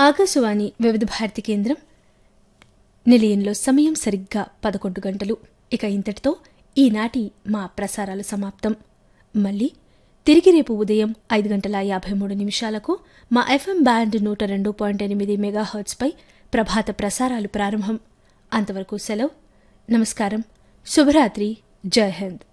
ఆకాశవాణి వివిధ భారతి కేంద్రం నిలయంలో సమయం సరిగ్గా 11 గంటలు. ఇక ఇంతటితో ఈనాటి మా ప్రసారాలు సమాప్తం. మళ్ళీ తిరిగి రేపు ఉదయం 5:53 మా ఎఫ్ఎం బ్యాండ్ 102.8 మెగాహెర్ట్జ్పై ప్రభాత ప్రసారాలు ప్రారంభం. అంతవరకు సెలవు. నమస్కారం. శుభరాత్రి. జై హింద్.